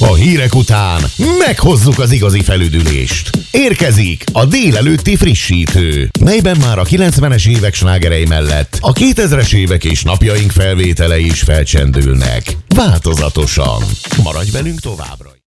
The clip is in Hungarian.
A hírek után meghozzuk az igazi felüdülést. Érkezik a délelőtti frissítő, melyben már a 90-es évek slágerei mellett a 2000-es évek és napjaink felvételei is felcsendülnek. Változatosan. Maradj velünk továbbra.